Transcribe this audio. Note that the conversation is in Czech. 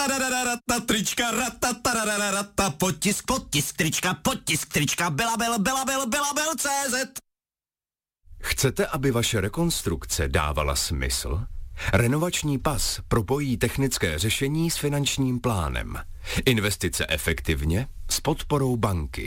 trička, potisk trička, Belabel.cz. Chcete, aby vaše rekonstrukce dávala smysl? Renovační pas propojí technické řešení s finančním plánem. Investice efektivně s podporou banky.